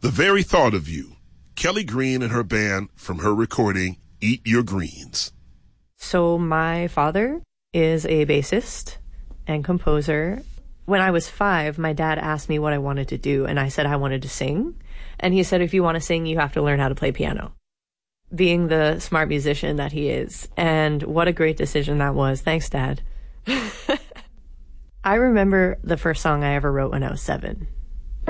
The very thought of you. Kelly Green and her band from her recording, Eat Your Greens. So my father is a bassist and composer. When I was 5, my dad asked me what I wanted to do, and I said I wanted to sing. And he said, if you want to sing, you have to learn how to play piano. Being the smart musician that he is. And what a great decision that was. Thanks, Dad. I remember the first song I ever wrote when I was 7.